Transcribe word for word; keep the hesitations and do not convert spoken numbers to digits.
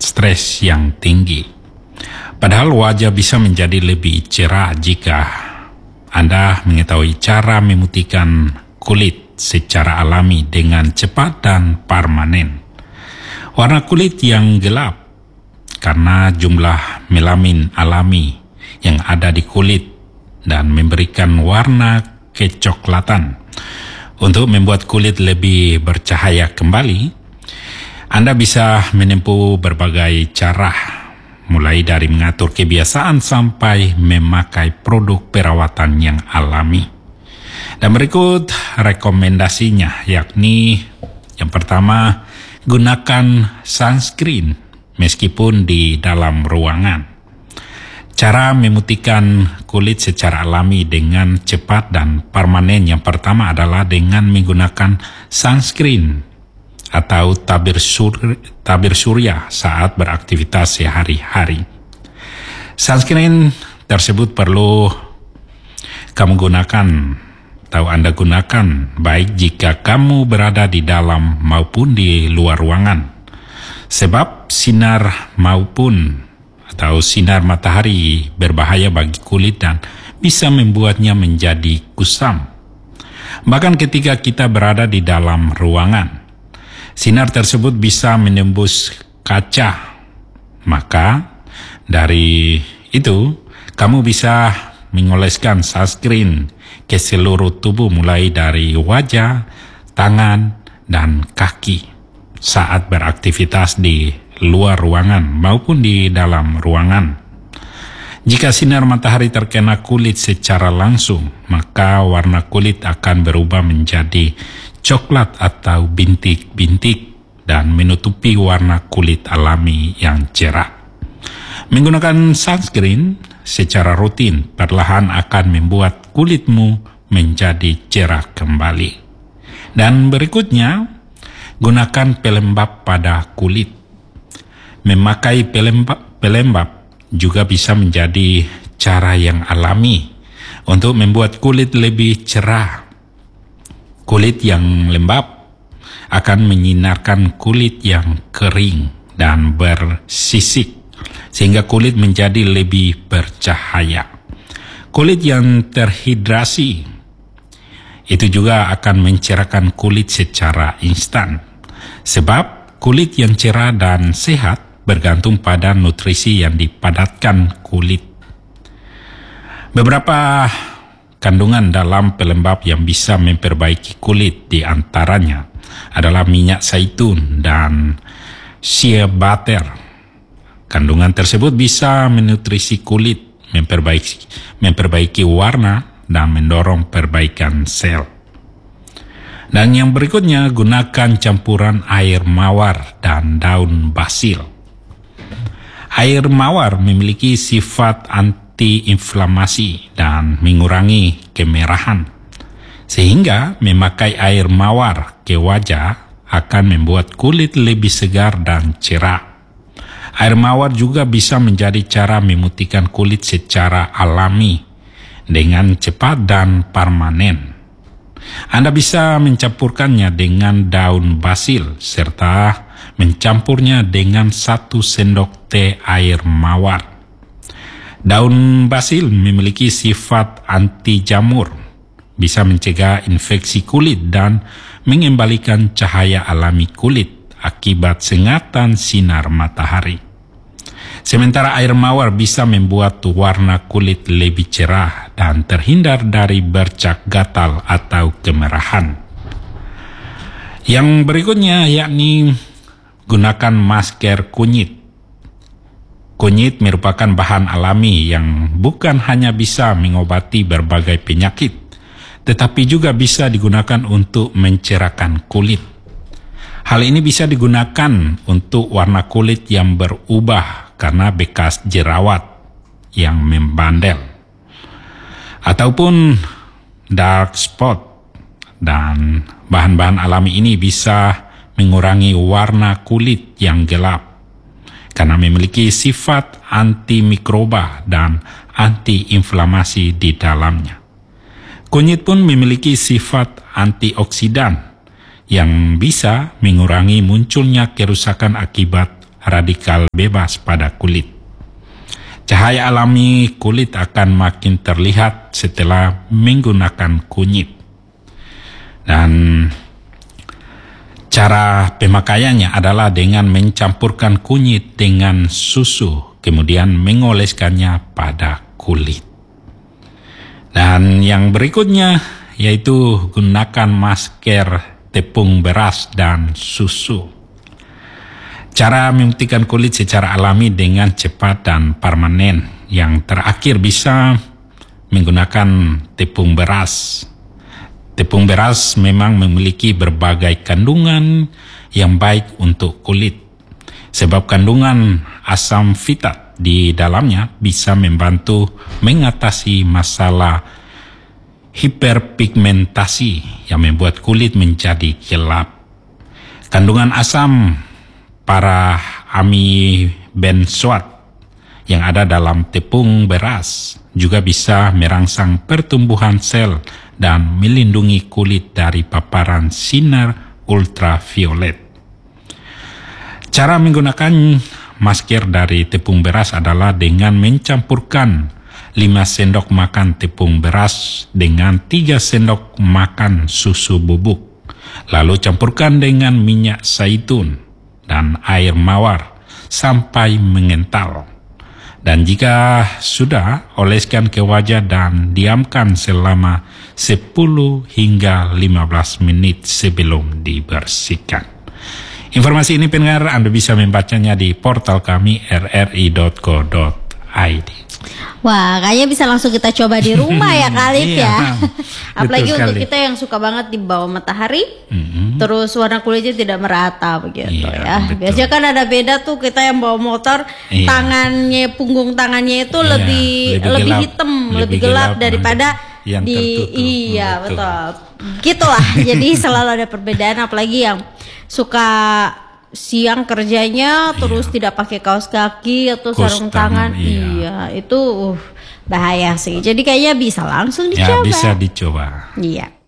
stres yang tinggi. Padahal wajah bisa menjadi lebih cerah jika Anda mengetahui cara memutihkan kulit secara alami dengan cepat dan permanen. Warna kulit yang gelap karena jumlah melamin alami yang ada di kulit dan memberikan warna kecoklatan. Untuk membuat kulit lebih bercahaya kembali, Anda bisa menempuh berbagai cara, mulai dari mengatur kebiasaan sampai memakai produk perawatan yang alami. Dan berikut rekomendasinya, yakni yang pertama, gunakan sunscreen meskipun di dalam ruangan. Cara memutihkan kulit secara alami dengan cepat dan permanen yang pertama adalah dengan menggunakan sunscreen atau tabir, sur, tabir surya saat beraktivitas sehari-hari. Sunscreen tersebut perlu kamu gunakan atau Anda gunakan baik jika kamu berada di dalam maupun di luar ruangan. Sebab sinar maupun atau sinar matahari berbahaya bagi kulit dan bisa membuatnya menjadi kusam. Bahkan ketika kita berada di dalam ruangan, sinar tersebut bisa menembus kaca. Maka dari itu, kamu bisa mengoleskan sunscreen ke seluruh tubuh mulai dari wajah, tangan, dan kaki saat beraktivitas di luar ruangan maupun di dalam ruangan. Jika sinar matahari terkena kulit secara langsung, maka warna kulit akan berubah menjadi coklat atau bintik-bintik dan menutupi warna kulit alami yang cerah. Menggunakan sunscreen secara rutin perlahan akan membuat kulitmu menjadi cerah kembali. Dan berikutnya, gunakan pelembab pada kulit. Memakai pelembab, pelembab juga bisa menjadi cara yang alami untuk membuat kulit lebih cerah. Kulit yang lembab akan menyinarkan kulit yang kering dan bersisik, sehingga kulit menjadi lebih bercahaya. Kulit yang terhidrasi itu juga akan mencerahkan kulit secara instan, sebab kulit yang cerah dan sehat bergantung pada nutrisi yang dipadatkan kulit. Beberapa kandungan dalam pelembab yang bisa memperbaiki kulit di antaranya adalah minyak zaitun dan shea butter. Kandungan tersebut bisa menutrisi kulit, memperbaiki, memperbaiki warna, dan mendorong perbaikan sel. Dan yang berikutnya, gunakan campuran air mawar dan daun basil. Air mawar memiliki sifat anti-inflamasi dan mengurangi kemerahan, sehingga memakai air mawar ke wajah akan membuat kulit lebih segar dan cerah. Air mawar juga bisa menjadi cara memutihkan kulit secara alami dengan cepat dan permanen. Anda bisa mencampurkannya dengan daun basil serta mencampurnya dengan satu sendok teh air mawar. Daun basil memiliki sifat anti jamur, bisa mencegah infeksi kulit dan mengembalikan cahaya alami kulit akibat sengatan sinar matahari. Sementara air mawar bisa membuat warna kulit lebih cerah dan terhindar dari bercak gatal atau kemerahan. Yang berikutnya yakni gunakan masker kunyit. Kunyit merupakan bahan alami yang bukan hanya bisa mengobati berbagai penyakit, tetapi juga bisa digunakan untuk mencerahkan kulit. Hal ini bisa digunakan untuk warna kulit yang berubah karena bekas jerawat yang membandel, ataupun dark spot, dan bahan-bahan alami ini bisa mengurangi warna kulit yang gelap karena memiliki sifat antimikroba dan antiinflamasi di dalamnya. Kunyit pun memiliki sifat antioksidan yang bisa mengurangi munculnya kerusakan akibat radikal bebas pada kulit. Cahaya alami kulit akan makin terlihat setelah menggunakan kunyit. Dan cara pemakaiannya adalah dengan mencampurkan kunyit dengan susu, kemudian mengoleskannya pada kulit. Dan yang berikutnya yaitu gunakan masker tepung beras dan susu. Cara memutihkan kulit secara alami dengan cepat dan permanen. Yang terakhir bisa menggunakan tepung beras. Tepung beras memang memiliki berbagai kandungan yang baik untuk kulit. Sebab kandungan asam fitat di dalamnya bisa membantu mengatasi masalah hiperpigmentasi yang membuat kulit menjadi gelap. Kandungan asam para amibenzoat yang ada dalam tepung beras juga bisa merangsang pertumbuhan sel dan melindungi kulit dari paparan sinar ultraviolet. Cara menggunakan masker dari tepung beras adalah dengan mencampurkan lima sendok makan tepung beras dengan tiga sendok makan susu bubuk. Lalu campurkan dengan minyak zaitun dan air mawar sampai mengental. Dan jika sudah, oleskan ke wajah dan diamkan selama sepuluh hingga lima belas menit sebelum dibersihkan. Informasi ini pendengar Anda bisa membacanya di portal kami r r i dot co dot i d. Wah, kayaknya bisa langsung kita coba di rumah ya Khalid ya. Iya, Apalagi betul untuk sekali. kita yang suka banget di bawah matahari, Mm-hmm. terus warna kulitnya tidak merata begitu Iya, ya. betul. Biasanya kan ada beda tuh kita yang bawa motor, Iya. tangannya, punggung tangannya itu Iya, lebih lebih lebih gelap, hitam, lebih lebih, gelap, gelap daripada yang di tertutup. iya Betul. betul. Gitulah. Jadi selalu ada perbedaan, apalagi yang suka siang kerjanya terus tidak pakai kaos kaki atau Kaos sarung tangan, tangan, iya. iya itu uh, bahaya sih. Jadi kayaknya bisa langsung Ya, dicoba. bisa dicoba. Iya.